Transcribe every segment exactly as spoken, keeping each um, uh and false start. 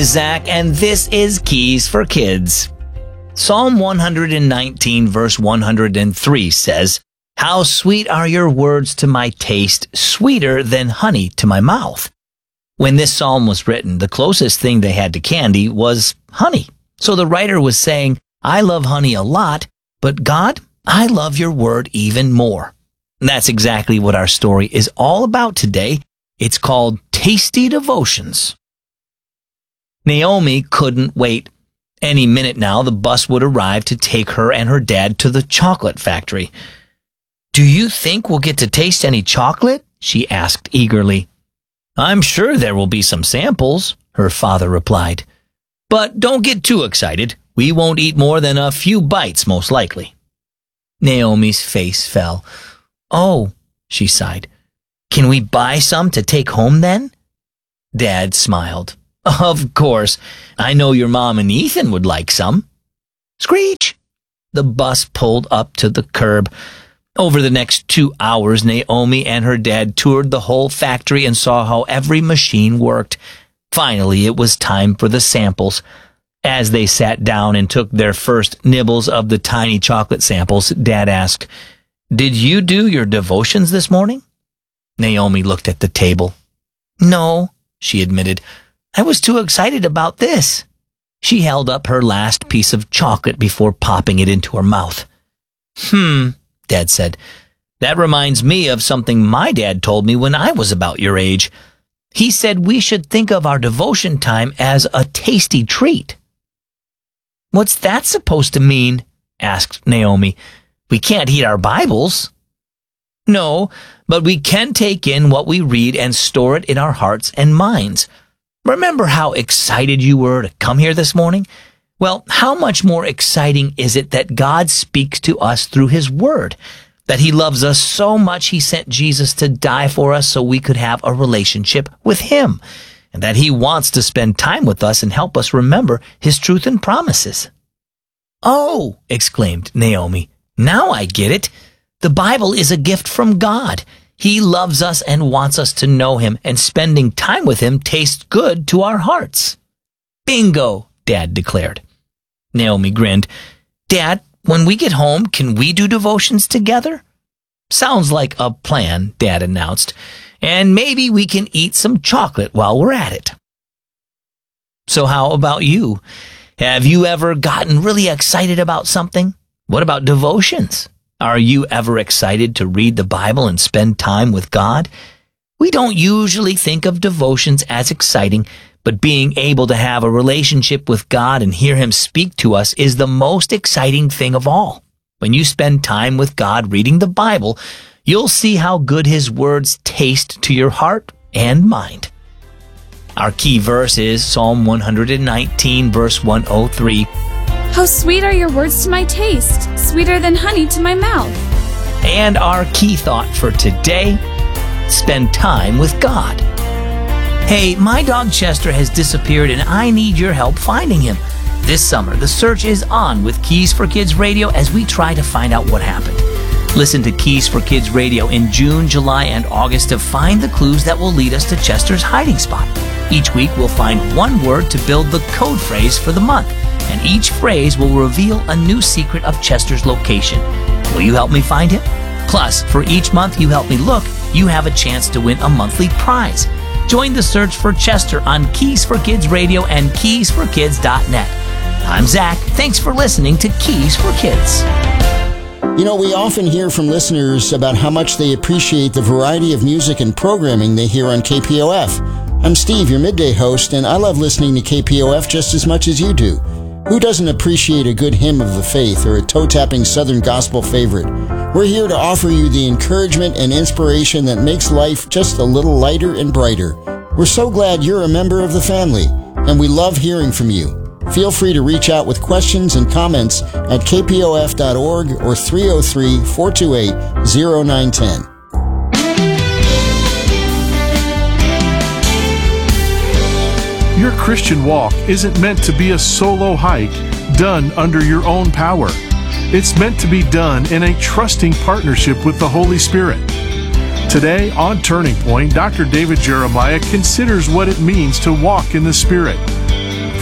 Zach, and this is Keys for Kids. Psalm one nineteen, verse one hundred three says, "How sweet are your words to my taste, sweeter than honey to my mouth." When this psalm was written, the closest thing they had to candy was honey. So the writer was saying, I love honey a lot, but God, I love your word even more. And that's exactly what our story is all about today. It's called Tasty Devotions. Naomi couldn't wait. Any minute now, the bus would arrive to take her and her dad to the chocolate factory. "Do you think we'll get to taste any chocolate?" she asked eagerly. "I'm sure there will be some samples," her father replied. "But don't get too excited. We won't eat more than a few bites, most likely." Naomi's face fell. "Oh," she sighed. "Can we buy some to take home then?" Dad smiled. "Of course. I know your mom and Ethan would like some." Screech! The bus pulled up to the curb. Over the next two hours, Naomi and her dad toured the whole factory and saw how every machine worked. Finally, it was time for the samples. As they sat down and took their first nibbles of the tiny chocolate samples, Dad asked, "Did you do your devotions this morning?" Naomi looked at the table. "No," she admitted. "I was too excited about this." She held up her last piece of chocolate before popping it into her mouth. Hmm, Dad said. "That reminds me of something my dad told me when I was about your age. He said we should think of our devotion time as a tasty treat." "What's that supposed to mean?" asked Naomi. "We can't eat our Bibles." "No, but we can take in what we read and store it in our hearts and minds. Remember how excited you were to come here this morning? Well, how much more exciting is it that God speaks to us through His Word, that He loves us so much He sent Jesus to die for us so we could have a relationship with Him, and that He wants to spend time with us and help us remember His truth and promises." "Oh," exclaimed Naomi, "now I get it. The Bible is a gift from God. He loves us and wants us to know Him, and spending time with Him tastes good to our hearts." "Bingo," Dad declared. Naomi grinned. "Dad, when we get home, can we do devotions together?" "Sounds like a plan," Dad announced. "And maybe we can eat some chocolate while we're at it." So how about you? Have you ever gotten really excited about something? What about devotions? Are you ever excited to read the Bible and spend time with God? We don't usually think of devotions as exciting, but being able to have a relationship with God and hear Him speak to us is the most exciting thing of all. When you spend time with God reading the Bible, you'll see how good His words taste to your heart and mind. Our key verse is Psalm one nineteen, verse one oh three. "How sweet are your words to my taste, sweeter than honey to my mouth." And our key thought for today, spend time with God. Hey, my dog Chester has disappeared and I need your help finding him. This summer, the search is on with Keys for Kids Radio as we try to find out what happened. Listen to Keys for Kids Radio in June, July, and August to find the clues that will lead us to Chester's hiding spot. Each week, we'll find one word to build the code phrase for the month, and each phrase will reveal a new secret of Chester's location. Will you help me find him? Plus, for each month you help me look, you have a chance to win a monthly prize. Join the search for Chester on Keys for Kids Radio and keys for kids dot net. I'm Zach. Thanks for listening to Keys for Kids. You know, we often hear from listeners about how much they appreciate the variety of music and programming they hear on K P O F. I'm Steve, your midday host, and I love listening to K P O F just as much as you do. Who doesn't appreciate a good hymn of the faith or a toe-tapping Southern gospel favorite? We're here to offer you the encouragement and inspiration that makes life just a little lighter and brighter. We're so glad you're a member of the family, and we love hearing from you. Feel free to reach out with questions and comments at k p o f dot org or three oh three, four two eight, oh nine one oh. Your Christian walk isn't meant to be a solo hike done under your own power. It's meant to be done in a trusting partnership with the Holy Spirit. Today on Turning Point, Doctor David Jeremiah considers what it means to walk in the Spirit.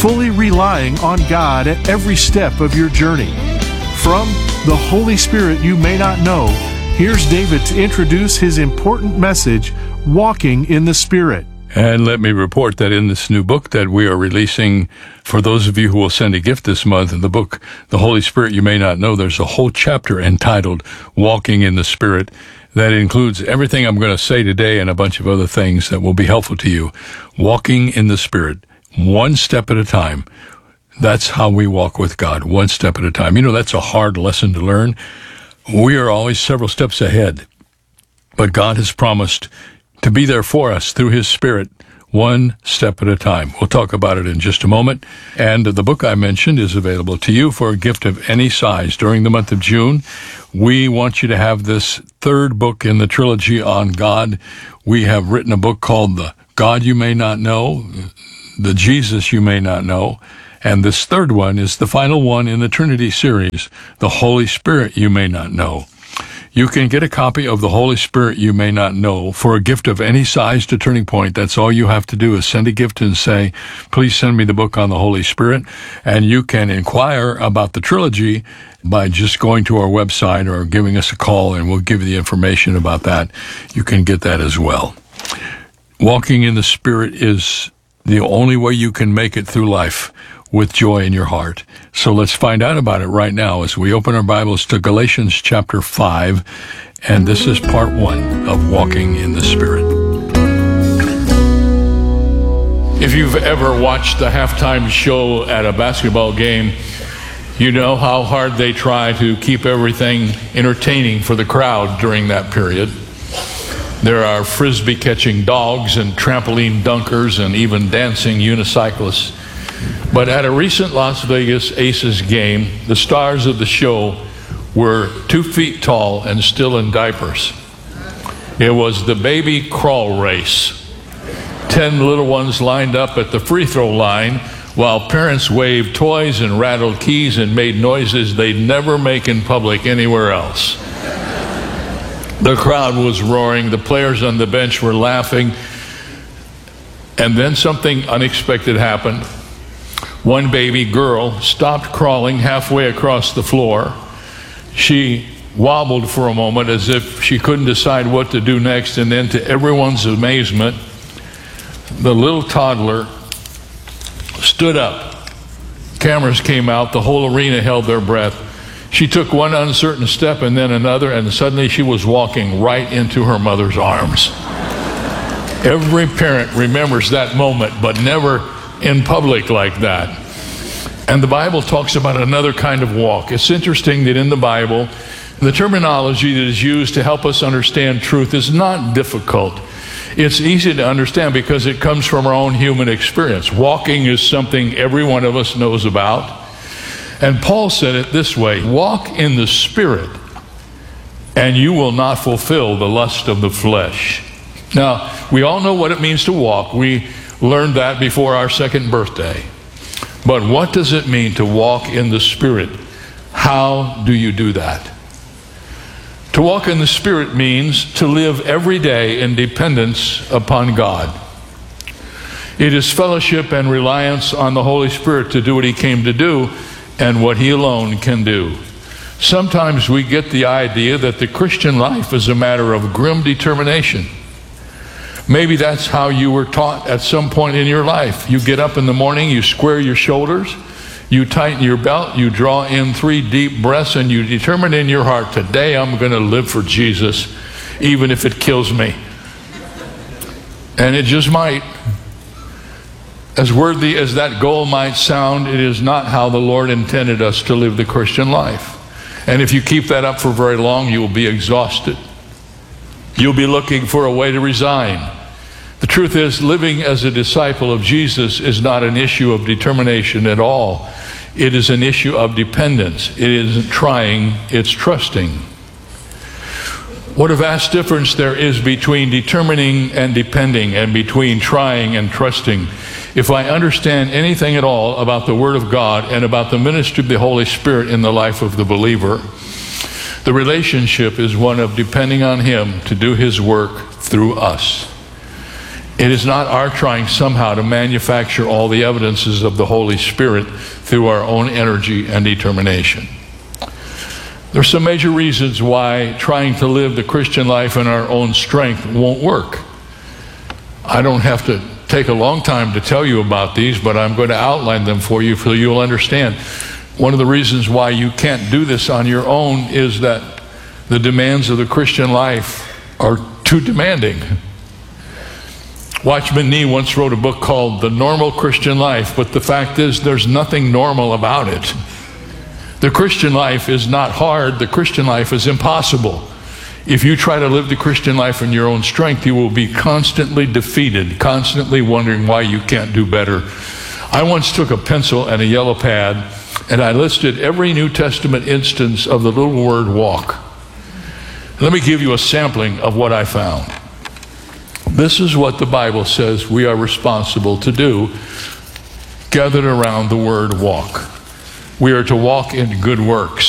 fully relying on God at every step of your journey. From The Holy Spirit You May Not Know, here's David to introduce his important message, Walking in the Spirit. And let me report that in this new book that we are releasing, for those of you who will send a gift this month, in the book, The Holy Spirit You May Not Know, there's a whole chapter entitled Walking in the Spirit that includes everything I'm going to say today and a bunch of other things that will be helpful to you. Walking in the Spirit, one step at a time. That's how we walk with God, one step at a time. You know, that's a hard lesson to learn. We are always several steps ahead, but God has promised to be there for us through His Spirit, one step at a time. We'll talk about it in just a moment. And the book I mentioned is available to you for a gift of any size. During the month of June, we want you to have this third book in the trilogy on God. We have written a book called The God You May Not Know, The Jesus You May Not Know, and this third one is the final one in the Trinity series, The Holy Spirit You May Not Know. You can get a copy of The Holy Spirit You May Not Know for a gift of any size to Turning Point. That's all you have to do is send a gift and say, please send me the book on the Holy Spirit. And you can inquire about the trilogy by just going to our website or giving us a call, and we'll give you the information about that. You can get that as well. Walking in the Spirit is the only way you can make it through life with joy in your heart. So let's find out about it right now as we open our Bibles to Galatians chapter five, and this is part one of Walking in the Spirit. If you've ever watched the halftime show at a basketball game, you know how hard they try to keep everything entertaining for the crowd during that period. There are frisbee catching dogs and trampoline dunkers and even dancing unicyclists. But at a recent Las Vegas Aces game, the stars of the show were two feet tall and still in diapers. It was the baby crawl race. Ten little ones lined up at the free throw line while parents waved toys and rattled keys and made noises they'd never make in public anywhere else. The crowd was roaring, the players on the bench were laughing, and then something unexpected happened. One baby girl stopped crawling halfway across the floor. She wobbled for a moment as if she couldn't decide what to do next, and then to everyone's amazement, the little toddler stood up. Cameras came out, the whole arena held their breath. She took one uncertain step and then another, and suddenly she was walking right into her mother's arms. Every parent remembers that moment, but never in public like that. And the Bible talks about another kind of walk. It's interesting that in the Bible, the terminology that is used to help us understand truth is not difficult. It's easy to understand because it comes from our own human experience. Walking is something every one of us knows about. And Paul said it this way, walk in the Spirit, and you will not fulfill the lust of the flesh. Now, we all know what it means to walk. We learned that before our second birthday. But what does it mean to walk in the Spirit? How do you do that? To walk in the Spirit means to live every day in dependence upon God. It is fellowship and reliance on the Holy Spirit to do what He came to do and what He alone can do. Sometimes we get the idea that the Christian life is a matter of grim determination. Maybe that's how you were taught at some point in your life. You get up in the morning, you square your shoulders, you tighten your belt, you draw in three deep breaths, and you determine in your heart, today I'm going to live for Jesus, even if it kills me. And it just might. As worthy as that goal might sound, it is not how the Lord intended us to live the Christian life. And if you keep that up for very long, you will be exhausted. You'll be looking for a way to resign. The truth is, living as a disciple of Jesus is not an issue of determination at all. It is an issue of dependence. It isn't trying, it's trusting. What a vast difference there is between determining and depending, and between trying and trusting. If I understand anything at all about the Word of God and about the ministry of the Holy Spirit in the life of the believer, the relationship is one of depending on Him to do His work through us. It is not our trying somehow to manufacture all the evidences of the Holy Spirit through our own energy and determination. There are some major reasons why trying to live the Christian life in our own strength won't work. I don't have to take a long time to tell you about these, but I'm going to outline them for you so you'll understand. One of the reasons why you can't do this on your own is that the demands of the Christian life are too demanding. Watchman Nee once wrote a book called The Normal Christian Life, but the fact is there's nothing normal about it. The Christian life is not hard. The Christian life is impossible. If you try to live the Christian life in your own strength, you will be constantly defeated, constantly wondering why you can't do better. I once took a pencil and a yellow pad, and I listed every New Testament instance of the little word walk. Let me give you a sampling of what I found. This is what the Bible says we are responsible to do, gathered around the word walk. We are to walk in good works.